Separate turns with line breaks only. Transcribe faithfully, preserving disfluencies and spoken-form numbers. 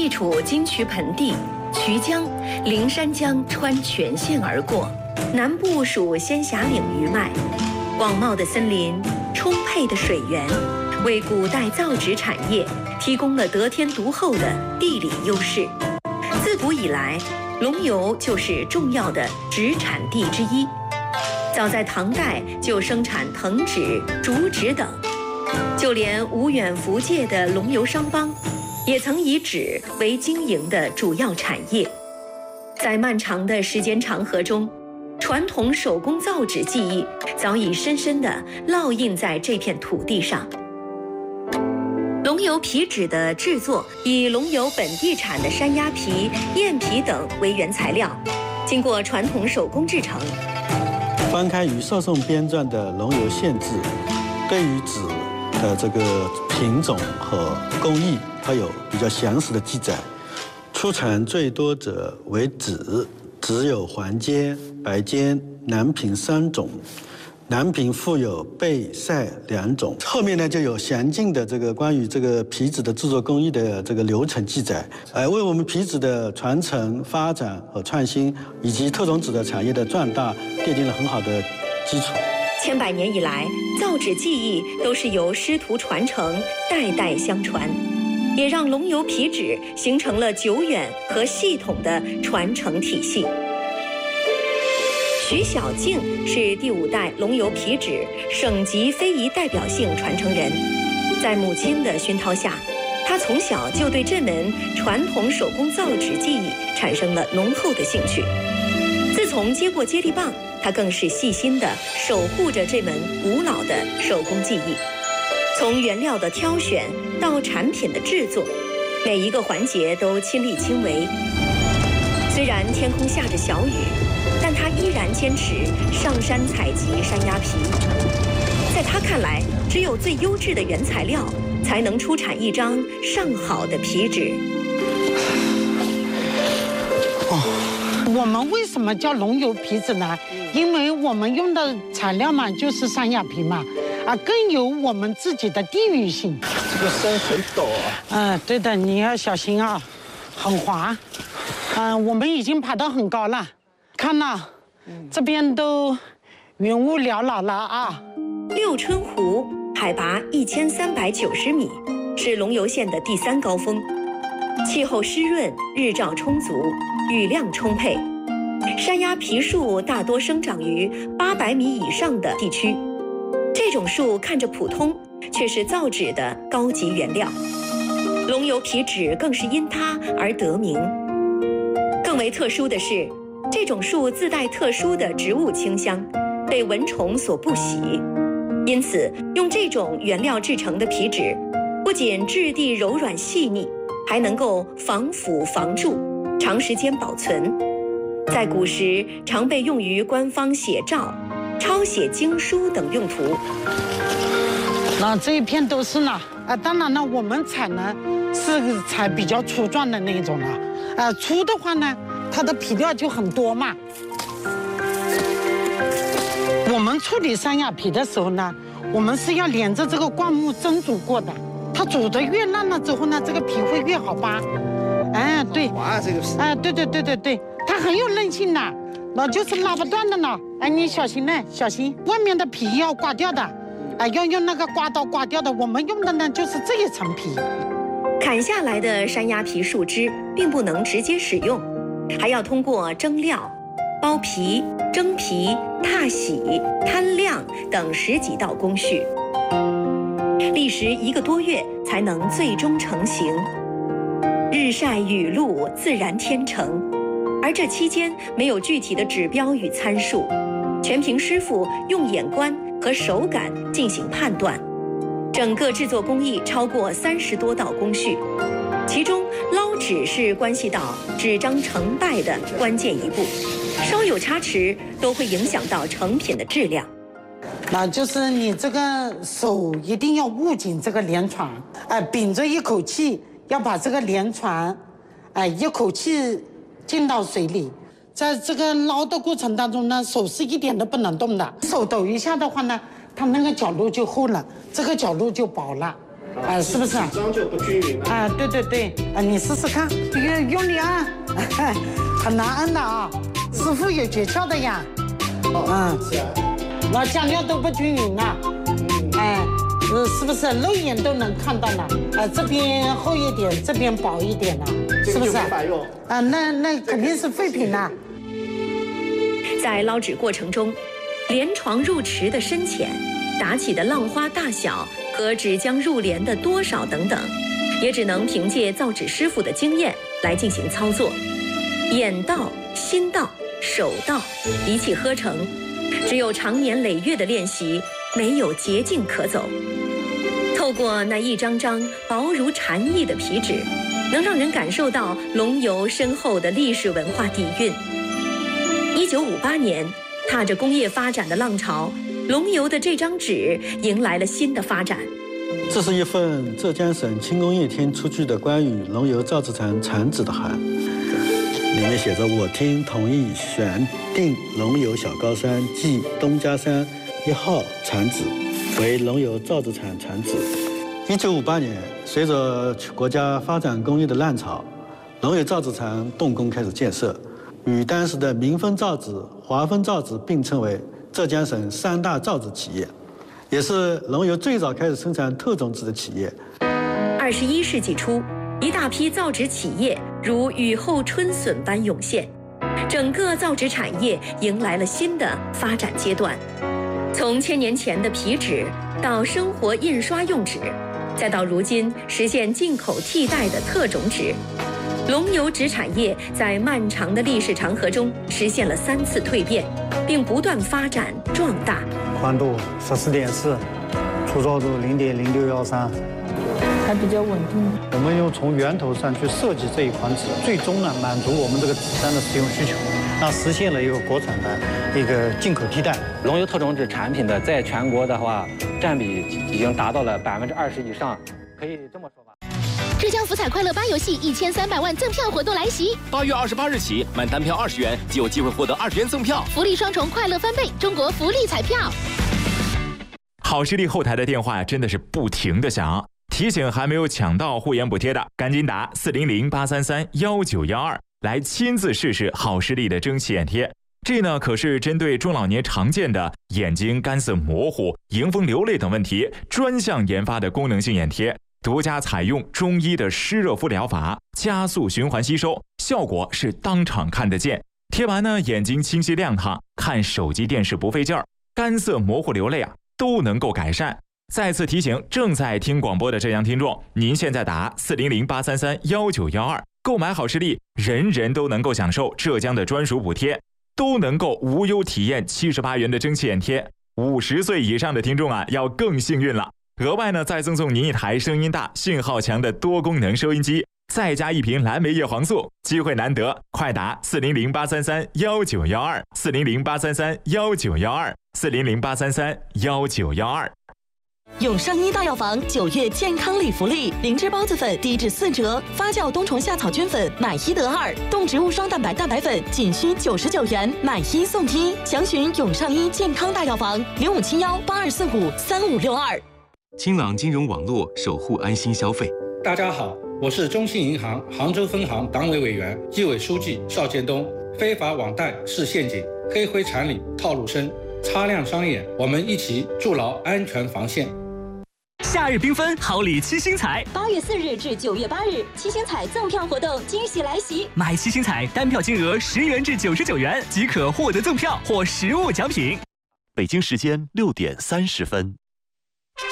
地处金渠盆地，渠江、灵山江穿全线而过，南部属仙霞岭余脉，广袤的森林、充沛的水源，为古代造纸产业提供了得天独厚的地理优势。自古以来，龙游就是重要的纸产地之一。早在唐代就生产藤纸、竹纸等，就连无远弗届的龙游商帮，也曾以纸为经营的主要产业。在漫长的时间长河中，传统手工造纸技艺早已深深地烙印在这片土地上。龙游皮纸的制作以龙游本地产的山鸭皮、燕皮等为原材料，经过传统手工制成。
翻开于受宋编撰的《龙游县志》，对于纸的这个品种和工艺，它有比较详实的记载。出产最多者为纸，纸有黄笺、白笺、南平三种。南平附有贝塞两种，后面呢就有详尽的这个关于这个皮纸的制作工艺的这个流程记载，哎，为我们皮纸的传承、发展和创新，以及特种纸的产业的壮大奠定了很好的基础。
千百年以来，造纸技艺都是由师徒传承、代代相传，也让龙游皮纸形成了久远和系统的传承体系。徐小静是第五代龙游皮纸省级非遗代表性传承人，在母亲的熏陶下，她从小就对这门传统手工造纸技艺产生了浓厚的兴趣。自从接过接力棒，她更是细心地守护着这门古老的手工技艺。从原料的挑选到产品的制作，每一个环节都亲力亲为。虽然天空下着小雨，但他依然坚持上山采集山鸭皮。在他看来，只有最优质的原材料，才能出产一张上好的皮纸。
哦，我们为什么叫龙游皮纸呢？因为我们用的材料嘛，就是山鸭皮嘛，啊，更有我们自己的地域性。
这个山很陡啊。
嗯，对的，你要小心啊，很滑。嗯，我们已经爬到很高了。看呐，这边都云雾缭绕了啊！
六春湖海拔一千三百九十米，是龙游县的第三高峰，气候湿润，日照充足，雨量充沛。山鸭皮树大多生长于八百米以上的地区，这种树看着普通，却是造纸的高级原料。龙游皮纸更是因它而得名。更为特殊的是，这种树自带特殊的植物清香，被蚊虫所不喜，因此用这种原料制成的皮纸，不仅质地柔软细腻，还能够防腐防蛀，长时间保存。在古时，常被用于官方写照、抄写经书等用途。
那这一片都是呢，啊，当然了，我们采呢是采比较粗壮的那一种了，啊，粗的话呢，它的皮料就很多嘛。我们处理山鸭皮的时候呢，我们是要连着这个灌木蒸煮过的，它煮得越烂了之后呢，这个皮会越好扒。哎，对，
哇，这个是，
哎，对对对对对，它很有韧性的，那就是拉不断的呢。哎，你小心呢，小心，外面的皮要刮掉的。哎，要用那个刮刀刮掉的，我们用的呢就是这一层皮。
砍下来的山鸭皮树枝并不能直接使用，还要通过蒸料、剥皮、蒸皮、踏洗、摊晾等十几道工序，历时一个多月才能最终成型。日晒雨露，自然天成，而这期间没有具体的指标与参数，全凭师傅用眼观和手感进行判断。整个制作工艺超过三十多道工序，其中捞纸是关系到纸张成败的关键一步，稍有差池都会影响到成品的质量。
那就是你这个手一定要握紧这个连船，哎，屏着一口气，要把这个连船，哎，一口气进到水里。在这个捞的过程当中呢，手是一点都不能动的，手抖一下的话呢，它那个角落就厚了，这个角落就薄了。 啊，是不是？
紧张就不均匀了。
啊，对对对，啊，你试试看，用用力按，很难按的啊，师傅有诀窍的呀。嗯，
是啊。
那酱料都不均匀了，哎，呃，是不是肉眼都能看到了？啊，这边厚一点，这边薄一点了，是不是？
没法用。
啊，那那肯定是废品了。
在捞纸过程中，连床入池的深浅、打起的浪花大小和纸浆入帘的多少等等，也只能凭借造纸师傅的经验来进行操作。眼到、心到、手到，一气呵成。只有长年累月的练习，没有捷径可走。透过那一张张薄如蝉翼的皮纸，能让人感受到龙游深厚的历史文化底蕴。一九五八年，踏着工业发展的浪潮，龙游的这张纸迎来了新的发展。
这是一份浙江省轻工业厅出具的关于龙游造纸厂产纸的函，里面写着：我厅同意选定龙游小高山即东家山一号产纸为龙游造纸厂产纸。一九五八年，随着国家发展工业的浪潮，龙游造纸厂动工开始建设，与当时的民丰造纸、华丰造纸并称为浙江省三大造纸企业，也是龙游最早开始生产特种纸的企业。
二十一世纪初，一大批造纸企业如雨后春笋般涌现，整个造纸产业迎来了新的发展阶段。从千年前的皮纸到生活印刷用纸，再到如今实现进口替代的特种纸，龙游纸产业在漫长的历史长河中实现了三次蜕变，并不断发展壮大。
宽度十四点四，粗糙度零点零六幺三，
还比较稳定。
我们又从源头上去设计这一款纸，最终呢满足我们这个纸山的使用需求，那实现了一个国产的一个进口替代。
龙游特种纸产品的在全国的话占比已经达到了百分之二十以上，可以这么说吧。
浙江福彩快乐八游戏一千三百万赠票活动来袭，
八月二十八日起，满单票二十元即有机会获得二十元赠票，
福利双重，快乐翻倍！中国福利彩票。
好视力后台的电话呀，真的是不停的响，提醒还没有抢到护眼补贴的，赶紧打四零零八三三幺九幺二来亲自试试好视力的蒸汽眼贴。这呢可是针对中老年常见的眼睛干涩模糊、迎风流泪等问题，专项研发的功能性眼贴。独家采用中医的湿热敷疗法，加速循环吸收，效果是当场看得见。贴完呢，眼睛清晰亮堂，看手机电视不费劲儿，干涩模糊流泪啊都能够改善。再次提醒正在听广播的浙江听众，您现在打四零零八三三幺九幺二购买好视力，人人都能够享受浙江的专属补贴，都能够无忧体验七十八元的蒸汽眼贴。五十岁以上的听众啊，要更幸运了。额外呢，再赠送您一台声音大、信号强的多功能收音机，再加一瓶蓝莓叶黄素，机会难得，快打四零零八三三幺九幺二，四零零八三三幺九幺二，四零零八三三幺九幺二。
永上医大药房九月健康礼福利：灵芝孢子粉低至四折，发酵冬虫夏草菌粉买一得二，动植物双蛋白蛋白粉仅需九十九元，买一送一。详询永上医健康大药房零五七幺八二四五三五六二。
清朗金融网络，守护安心消费。
大家好，我是中信银行杭州分行党委委员、纪委书记邵建东。非法网贷是陷阱，黑灰产里套路深，擦亮双眼，我们一起筑牢安全防线。
夏日缤纷，好礼七星彩。
八月四日至九月八日，七星彩赠票活动惊喜来袭！
买七星彩，单票金额十元至九十九元即可获得赠票或实物奖品。
北京时间六点三十分。